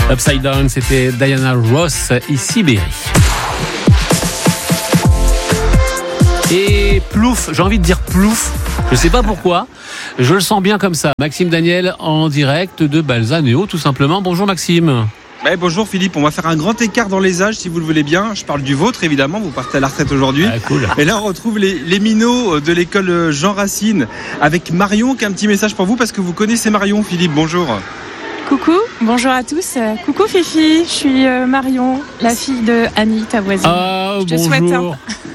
Upside Down, c'était Diana Ross, ici Berry. Et plouf, j'ai envie de dire plouf, je sais pas pourquoi, je le sens bien comme ça. Maxime Daniel en direct de Balzaneo, tout simplement. Bonjour Maxime. Bonjour Philippe, on va faire un grand écart dans les âges si vous le voulez bien. Je parle du vôtre évidemment, vous partez à la retraite aujourd'hui. Ah, cool. Et là on retrouve les minots de l'école Jean Racine avec Marion qui a un petit message pour vous parce que vous connaissez Marion. Philippe, bonjour. Coucou, bonjour à tous. Coucou Fifi, je suis Marion, la fille de Annie, ta voisine. Ah, bonjour.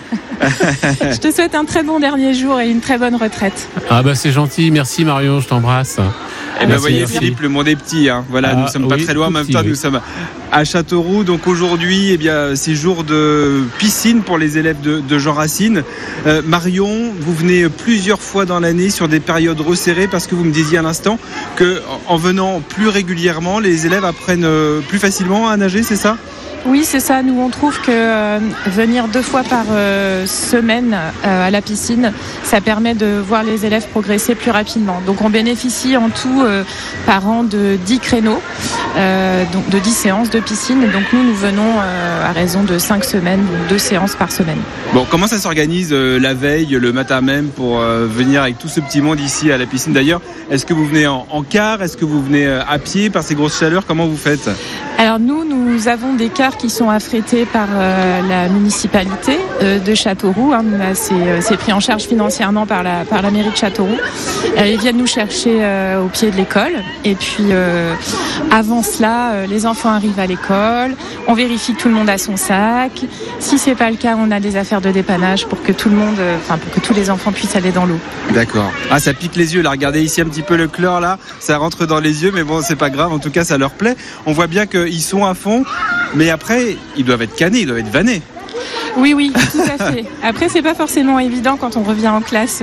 Je te souhaite un très bon dernier jour et une très bonne retraite. Ah bah c'est gentil, merci Marion, je t'embrasse. Et ben voyez Philippe, le monde est petit, hein. Voilà, nous sommes pas très loin, en même temps nous sommes à Châteauroux. Donc aujourd'hui, c'est jour de piscine pour les élèves de Jean Racine. Marion, vous venez plusieurs fois dans l'année sur des périodes resserrées parce que vous me disiez à l'instant que en venant plus régulièrement, les élèves apprennent plus facilement à nager, c'est ça ? Oui, c'est ça. Nous, on trouve que venir 2 fois par semaine à la piscine, ça permet de voir les élèves progresser plus rapidement. Donc, on bénéficie en tout par an de 10 créneaux, donc de 10 séances de piscine. Donc, nous venons à raison de 5 semaines, donc 2 séances par semaine. Bon, comment ça s'organise la veille, le matin même, pour venir avec tout ce petit monde ici à la piscine ? D'ailleurs, est-ce que vous venez en car ? Est-ce que vous venez à pied par ces grosses chaleurs ? Comment vous faites ? Alors nous avons des cars qui sont affrétés par la municipalité de Châteauroux. C'est pris en charge financièrement par la mairie de Châteauroux. Ils viennent nous chercher au pied de l'école. Et puis avant cela, les enfants arrivent à l'école. On vérifie que tout le monde a son sac. Si c'est pas le cas, on a des affaires de dépannage pour que tout le monde, pour que tous les enfants puissent aller dans l'eau. D'accord. Ah, ça pique les yeux. Là, regardez ici un petit peu le chlore là. Ça rentre dans les yeux, mais bon, c'est pas grave. En tout cas, ça leur plaît. On voit bien qu'ils sont à fond. Mais après, ils doivent être cannés, ils doivent être vannés. Oui, tout à fait. Après, c'est pas forcément évident quand on revient en classe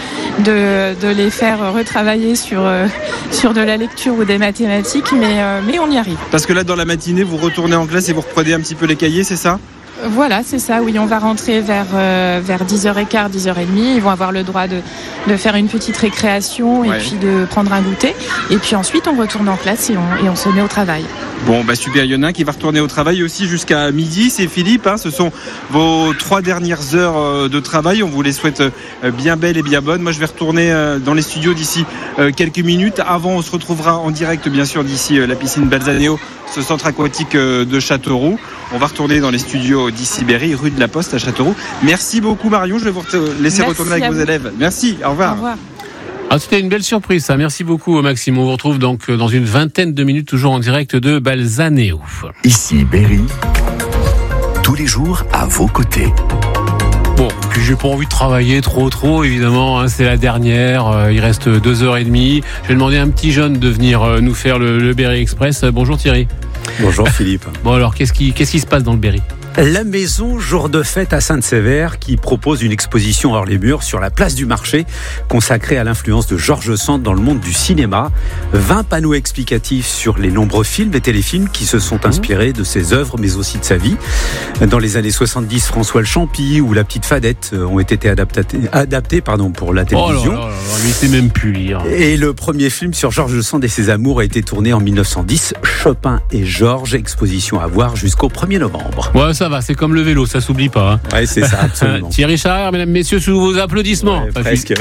de les faire retravailler sur de la lecture ou des mathématiques, mais on y arrive. Parce que là, dans la matinée, vous retournez en classe et vous reprenez un petit peu les cahiers, c'est ça ? Voilà, c'est ça, oui, on va rentrer vers 10h15, 10h30. Ils vont avoir le droit de faire une petite récréation et puis de prendre un goûter. Et puis ensuite, on retourne en classe et on se met au travail. Bon, super, il y en a un qui va retourner au travail aussi jusqu'à midi, c'est Philippe. Ce sont vos 3 dernières heures de travail. On vous les souhaite bien belles et bien bonnes. Moi, je vais retourner dans les studios d'ici quelques minutes. Avant, on se retrouvera en direct, bien sûr, d'ici la piscine Balzaneo, ce centre aquatique de Châteauroux. On va retourner dans les studios d'ici Berry, rue de la Poste à Châteauroux. Merci beaucoup Marion, je vais vous laisser retourner avec vos élèves. Merci, au revoir. Au revoir. Ah, c'était une belle surprise, ça. Merci beaucoup, Maxime. On vous retrouve donc dans une vingtaine de minutes, toujours en direct de Balzaneo. Ici Berry, tous les jours à vos côtés. Bon, puis j'ai pas envie de travailler trop, évidemment. C'est la dernière. Il reste 2h30. Je vais demander à un petit jeune de venir nous faire le Berry Express. Bonjour Thierry. Bonjour Philippe. Bon alors, qu'est-ce qui se passe dans le Berry ? La maison Jour de Fête à Sainte-Sévère qui propose une exposition hors les murs sur la place du marché consacrée à l'influence de Georges Sand dans le monde du cinéma. 20 panneaux explicatifs sur les nombreux films et téléfilms qui se sont inspirés de ses œuvres mais aussi de sa vie. Dans les années 70, François le Champy ou La Petite Fadette ont été adaptés pour la télévision. Oh là là, il ne sait même plus lire. Et le premier film sur Georges Sand et ses amours a été tourné en 1910. Chopin et Georges, exposition à voir jusqu'au 1er novembre. Ouais, ça va, c'est comme le vélo, ça s'oublie pas. Ouais, c'est ça, absolument. Thierry Charrière, mesdames, messieurs, sous vos applaudissements. Ouais, presque.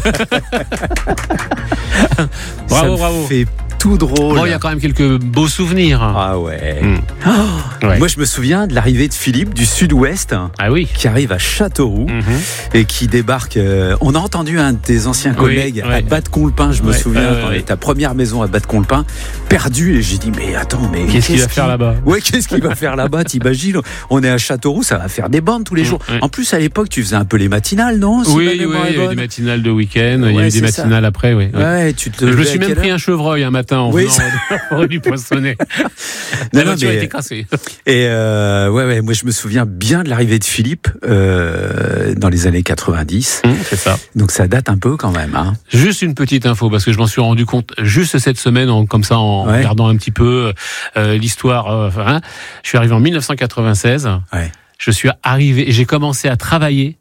Bravo. Fait tout drôle. Bon, il y a quand même quelques beaux souvenirs. Ah ouais. Ouais. Moi, je me souviens de l'arrivée de Philippe du Sud-Ouest, qui arrive à Châteauroux et qui débarque. On a entendu un de tes anciens collègues à Bas-de-Coulpin, je me souviens, dans ta première maison à Bas-de-Coulpin, perdu. Et j'ai dit, mais attends, qu'est-ce qu'il va faire là-bas ? Ouais, qu'est-ce qu'il va faire là-bas ? T'imagines ? On est à Châteauroux, ça va faire des bandes tous les jours. En plus, à l'époque, tu faisais un peu les matinales, non ? Oui, il y avait des matinales de week-end, il y avait des matinales après, Je me suis même pris un chevreuil un matin en venant du Poinçonnet. La voiture a été cassée. Et moi je me souviens bien de l'arrivée de Philippe dans les années 90. C'est ça. Donc ça date un peu quand même. Juste une petite info, parce que je m'en suis rendu compte juste cette semaine, en regardant un petit peu l'histoire. Je suis arrivé en 1996. Je suis arrivé et j'ai commencé à travailler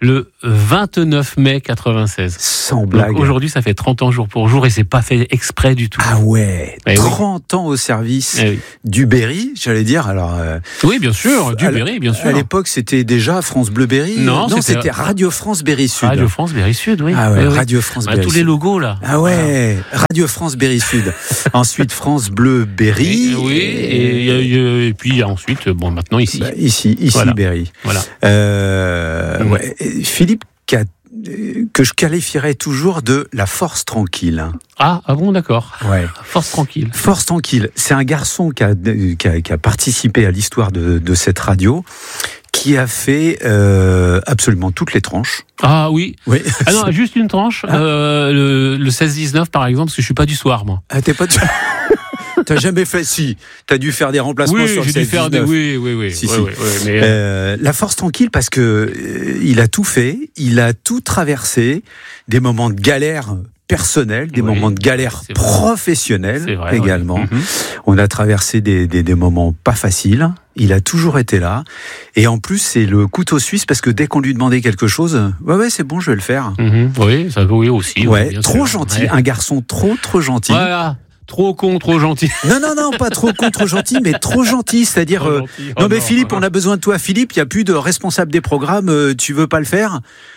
le 29 mai 96. Sans blague. Donc, aujourd'hui, ça fait 30 ans jour pour jour et c'est pas fait exprès du tout. Ah ouais, 30 ans au service du Berry, j'allais dire. Alors, oui, bien sûr, du Berry, bien sûr. À l'époque, c'était déjà France Bleu Berry. Non, c'était Radio France Berry Sud. Radio France Berry Sud, oui. Ah ouais, Radio France Berry Sud. Tous les logos, là. Ah ouais, Radio France Berry Sud. Ensuite, France Bleu Berry. Oui, et puis ensuite, maintenant ici. Ici voilà. Berry. Voilà. Ouais. Philippe, que je qualifierais toujours de la force tranquille. Ah bon, d'accord. Ouais. Force tranquille. Force tranquille. C'est un garçon qui a participé à l'histoire de cette radio, qui a fait absolument toutes les tranches. Ah oui. Ah non, juste une tranche. Le 16-19 par exemple, parce que je suis pas du soir, moi. Ah, t'es pas du... T'as jamais fait... Si, t'as dû faire des remplacements sur le 16-19. J'ai dû faire des... Oui. Si. Mais... la force tranquille, parce que il a tout fait, il a tout traversé, des moments de galère personnels, des moments de galère professionnels également. Ouais. On a traversé des moments pas faciles. Il a toujours été là. Et en plus, c'est le couteau suisse, parce que dès qu'on lui demandait quelque chose, ouais, c'est bon, je vais le faire. Oui, ça oui aussi. Ouais, bien trop sûr. gentil. Un garçon trop gentil. Voilà. Trop con, trop gentil. Non, pas trop con, trop gentil, mais trop gentil. C'est-à-dire, non, Philippe, on a besoin de toi. Philippe, il n'y a plus de responsable des programmes. Tu veux pas le faire?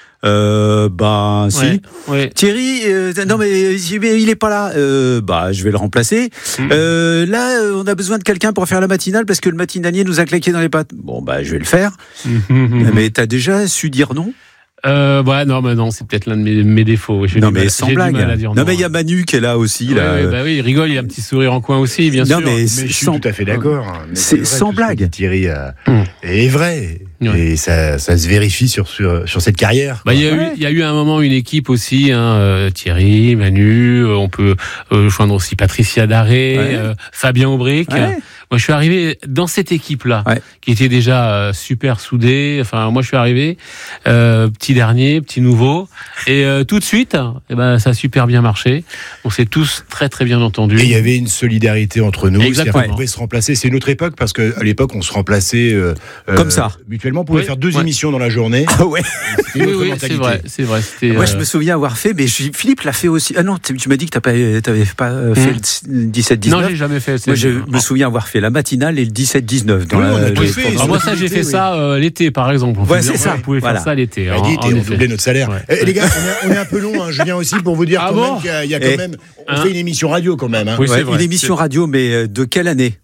Si. Ouais. Thierry, non mais il est pas là. Je vais le remplacer. Là, on a besoin de quelqu'un pour faire la matinale parce que le matinalier nous a claqué dans les pattes. Bon, je vais le faire. Mais t'as déjà su dire non? Non, c'est peut-être l'un de mes défauts. Sans blague. Non, mais il y a Manu qui est là aussi. Il rigole, il a un petit sourire en coin aussi, bien sûr. Mais je suis tout à fait d'accord. C'est sans blague. Thierry est vrai. Et ça se vérifie sur cette carrière. Il y a eu à un moment une équipe aussi, Thierry, Manu, on peut joindre aussi Patricia Daré, Fabien Aubric. Moi, je suis arrivé dans cette équipe-là, qui était déjà super soudée. Enfin, moi, je suis arrivé petit dernier, petit nouveau, et tout de suite, ça a super bien marché. On s'est tous très très bien entendus. Et il y avait une solidarité entre nous. Exactement. On pouvait se remplacer. C'est une autre époque, parce qu'à l'époque, on se remplaçait comme ça. Mutuellement, on pouvait faire 2 émissions dans la journée. Ah ouais. Oui, c'est vrai. Moi, je me souviens avoir fait, mais Philippe l'a fait aussi. Ah non, tu m'as dit que t'avais pas fait le 17-19. Non, j'ai jamais fait. Moi, je me souviens avoir fait la matinale et le 17-19. Moi, ça, j'ai fait ça l'été, par exemple. C'est ça. On pouvait faire ça l'été. On doublait notre salaire. Les gars, on est un peu long. Je viens aussi pour vous dire même qu'il y a quand même... On fait une émission radio quand même. Oui, c'est vrai. Une émission radio, mais de quelle année?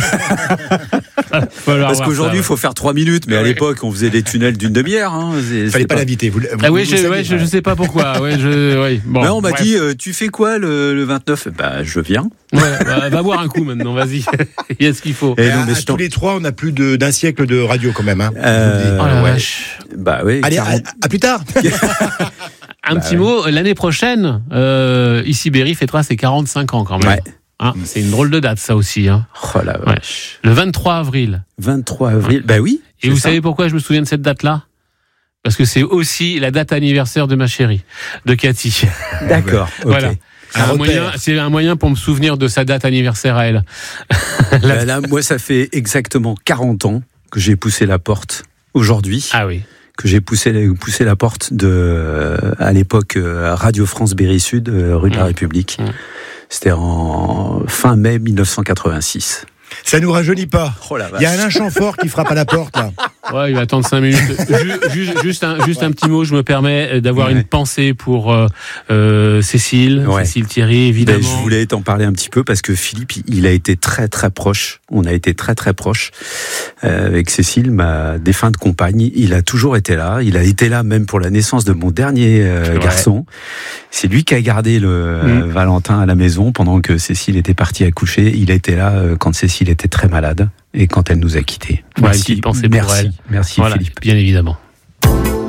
Parce qu'aujourd'hui, il faut faire 3 minutes, mais à l'époque, on faisait des tunnels d'une demi-heure. Fallait pas l'inviter. Je sais pas pourquoi. On m'a dit, tu fais quoi le 29? Je viens. Va boire un coup maintenant, vas-y. Il y a ce qu'il faut. Tous les trois, on a plus d'un siècle de radio quand même. Vache. Allez, à plus tard. Un petit mot, l'année prochaine, ici Berry fêtera ses 45 ans quand même. C'est une drôle de date, ça aussi. Oh la vache. Le 23 avril. 23 avril, oui. Et vous savez pourquoi je me souviens de cette date-là? Parce que c'est aussi la date anniversaire de ma chérie, de Cathy. D'accord, Voilà. C'est un moyen pour me souvenir de sa date anniversaire à elle. Là, moi, ça fait exactement 40 ans que j'ai poussé la porte aujourd'hui. Ah oui. Que j'ai poussé la porte à l'époque, Radio France Berry Sud, rue de la République. C'était en fin mai 1986. Ça nous rajeunit pas. Oh la vache. Il y a Alain Chamfort qui frappe à la porte là. Ouais, il va attendre 5 minutes. Juste un petit mot, je me permets d'avoir une pensée pour Cécile Thierry, évidemment. Je voulais t'en parler un petit peu parce que Philippe, il a été très très proche. On a été très très proche avec Cécile, ma défunte compagne. Il a toujours été là. Il a été là même pour la naissance de mon dernier garçon. C'est lui qui a gardé le Valentin à la maison pendant que Cécile était partie accoucher. Il a été là quand Cécile était très malade et quand elle nous a quittés. Merci, une petite pensée pour elle. Merci Philippe. Bien évidemment.